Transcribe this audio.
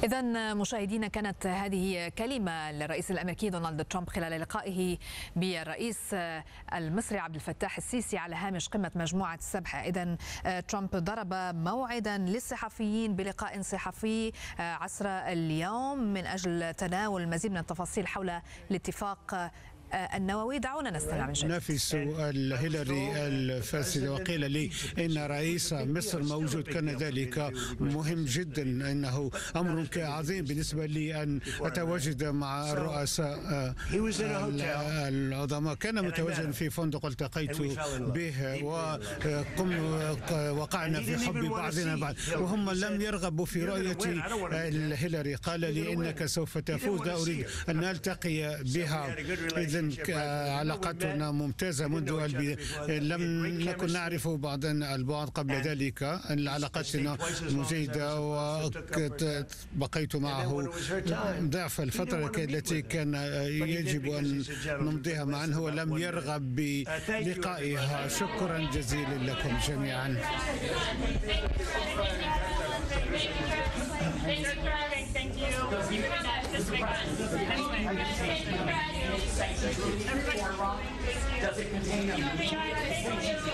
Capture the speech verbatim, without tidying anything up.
إذن مشاهدينا، كانت هذه كلمة للرئيس الأمريكي دونالد ترامب خلال لقائه بالرئيس المصري عبد الفتاح السيسي على هامش قمة مجموعة السبعة. إذن ترامب ضرب موعدا للصحفيين بلقاء صحفي عصر اليوم من أجل تناول المزيد من التفاصيل حول الاتفاق النووي. دعونا نستمع من جديد. نفس الهيلاري الفاسدة، وقيل لي إن رئيس مصر موجود. كان ذلك مهم جدا، إنه أمر عظيم بالنسبة لي أن أتواجد مع الرؤساء العظماء. كان متواجدا في فندق التقيت به وقم وقعنا في حب بعضنا بعض، وهم لم يرغبوا في رؤية الهيلاري. قال لي إنك سوف تفوز، لا أريد أن نلتقي بها. إذن علاقتنا ممتازة منذ البداية، لم نكن نعرف بعضنا البعض قبل ذلك. علاقتنا جيدة وبقيت معه ضعف الفترة التي كان يجب أن نمضيها معا. هو لم يرغب بلقائها. شكرا جزيلا لكم جميعا. Does it contain